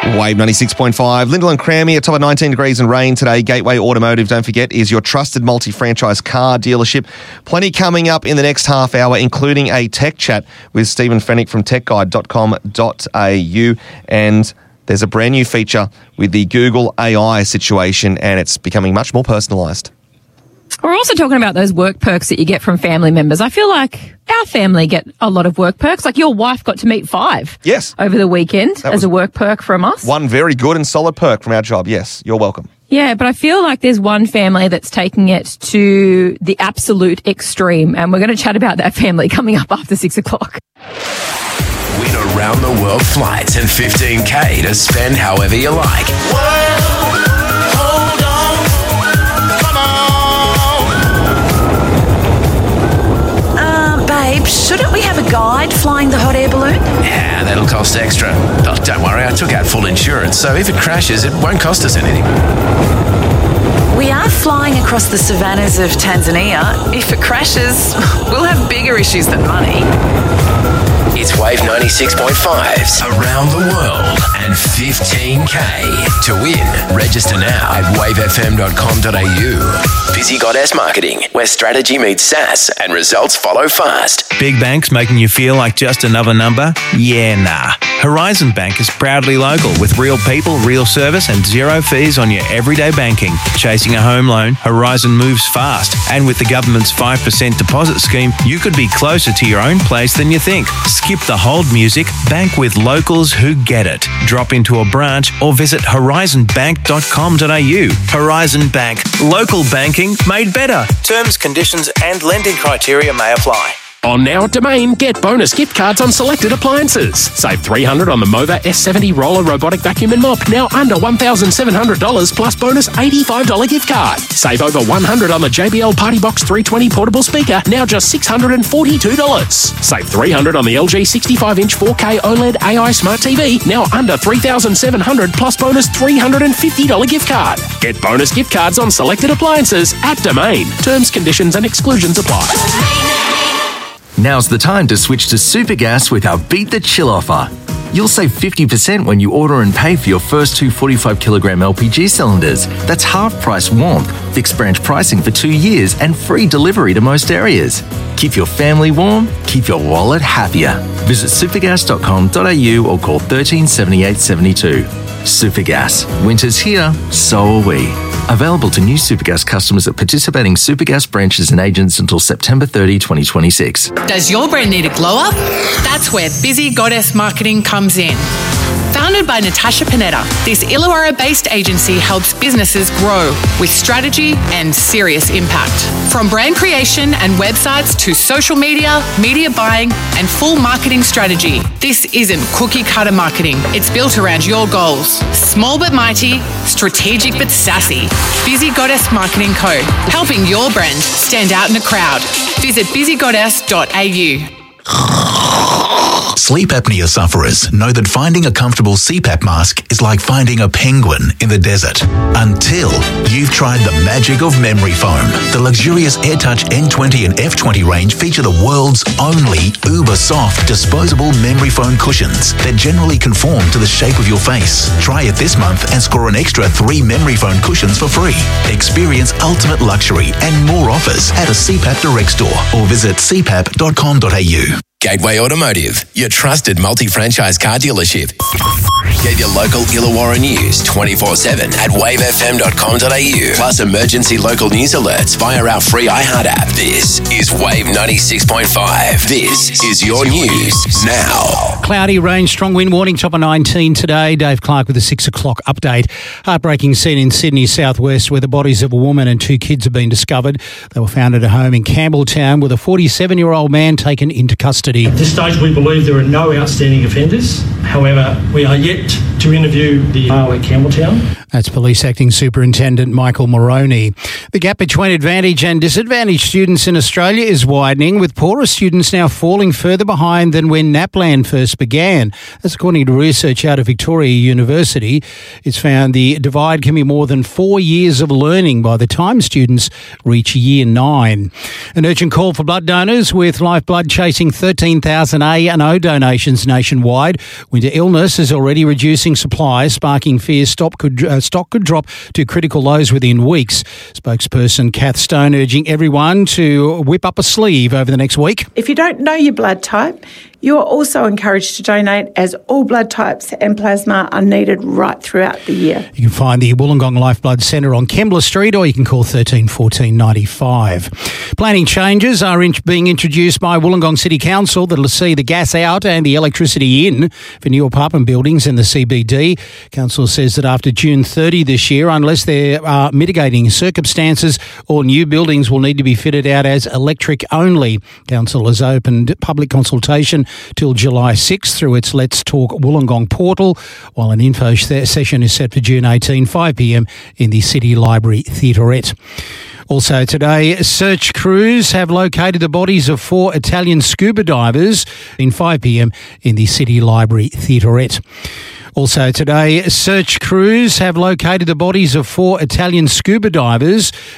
Wave 96.5. Lyndall and Crammy, a top of 19 degrees and rain today. Gateway Automotive, don't forget, is your trusted multi-franchise car dealership. Plenty coming up in the next half hour, including a tech chat with Stephen Fennick from techguide.com.au. And there's a brand new feature with the Google AI situation, and it's becoming much more personalised. We're also talking about those work perks that you get from family members. I feel like our family get a lot of work perks. Like your wife got to meet 5 over the weekend as a work perk from us. One very good and solid perk from our job. Yes, you're welcome. Yeah, but I feel like there's one family that's taking it to the absolute extreme, and we're going to chat about that family coming up after 6 o'clock. Win around the world flights and $15,000 to spend however you like. Babe, shouldn't we have a guide flying the hot air balloon? Yeah, that'll cost extra. Oh, don't worry, I took out full insurance, so if it crashes, it won't cost us anything. We are flying across the savannas of Tanzania. If it crashes, we'll have bigger issues than money. It's Wave 96.5's Around the World and $15,000 to win. Register now at wavefm.com.au. Busy Goddess Marketing, where strategy meets SaaS and results follow fast. Big banks making you feel like just another number? Yeah, nah. Horizon Bank is proudly local with real people, real service and zero fees on your everyday banking. Chasing a home loan, Horizon moves fast. And with the government's 5% deposit scheme, you could be closer to your own place than you think. Skip the hold music, bank with locals who get it. Drop into a branch or visit horizonbank.com.au. Horizon Bank. Local banking made better. Terms, conditions and lending criteria may apply. On now at Domain, get bonus gift cards on selected appliances. Save $300 on the Mova S70 roller robotic vacuum and mop, now under $1,700 plus bonus $85 gift card. Save over $100 on the JBL Partybox 320 portable speaker, now just $642. Save $300 on the LG 65-inch 4K OLED AI Smart TV, now under $3,700 plus bonus $350 gift card. Get bonus gift cards on selected appliances at Domain. Terms, conditions and exclusions apply. Now's the time to switch to Supergas with our Beat the Chill offer. You'll save 50% when you order and pay for your first 2 45-kilogram LPG cylinders. That's half-price warmth, fixed branch pricing for 2 years and free delivery to most areas. Keep your family warm, keep your wallet happier. Visit supergas.com.au or call 13 78 72. Supergas. Winter's here, so are we. Available to new Supergas customers at participating Supergas branches and agents until September 30, 2026. Does your brand need a glow-up? That's where Busy Goddess Marketing comes in. Founded by Natasha Panetta, this Illawarra-based agency helps businesses grow with strategy and serious impact. From brand creation and websites to social media, media buying, and full marketing strategy, this isn't cookie-cutter marketing. It's built around your goals. Small but mighty, strategic but sassy. Busy Goddess Marketing Co. Helping your brand stand out in a crowd. Visit busygoddess.au. Sleep apnea sufferers know that finding a comfortable CPAP mask is like finding a penguin in the desert. Until you've tried the magic of memory foam. The luxurious AirTouch N20 and F20 range feature the world's only uber-soft disposable memory foam cushions that generally conform to the shape of your face. Try it this month and score an extra 3 memory foam cushions for free. Experience ultimate luxury and more offers at a CPAP direct store or visit cpap.com.au. Gateway Automotive, your trusted multi-franchise car dealership. Get your local Illawarra news 24/7 at wavefm.com.au. Plus emergency local news alerts via our free iHeart app. This is Wave 96.5. This is your news now. Cloudy, rain, strong wind warning, top of 19 today. Dave Clark with a 6 o'clock update. Heartbreaking scene in Sydney southwest where the bodies of a woman and 2 kids have been discovered. They were found at a home in Campbelltown with a 47-year-old man taken into custody. At this stage, we believe there are no outstanding offenders. However, we are yet to interview the male at Campbelltown. That's Police Acting Superintendent Michael Moroney. The gap between advantaged and disadvantaged students in Australia is widening, with poorer students now falling further behind than when NAPLAN first began. That's according to research out of Victoria University. It's found the divide can be more than 4 years of learning by the time students reach year 9. An urgent call for blood donors, with Lifeblood chasing 13,000 A and O donations nationwide. Winter illness is already reducing reducing supply, sparking fears stock could drop to critical lows within weeks. Spokesperson Kath Stone urging everyone to whip up a sleeve over the next week. If you don't know your blood type, you are also encouraged to donate, as all blood types and plasma are needed right throughout the year. You can find the Wollongong Lifeblood Centre on Kembla Street, or you can call 13 14 95. Planning changes are being introduced by Wollongong City Council that will see the gas out and the electricity in for new apartment buildings in the CBD. Council says that after June 30 this year, unless there are mitigating circumstances, all new buildings will need to be fitted out as electric only. Council has opened public consultation till July 6th through its Let's Talk Wollongong portal, while an info session is set for June 18, 5 p.m. in the City Library Theaterette. Also today, search crews have located the bodies of 4 Italian scuba divers in 5 p.m. in the City Library Theaterette. Also today, search crews have located the bodies of 4 Italian scuba divers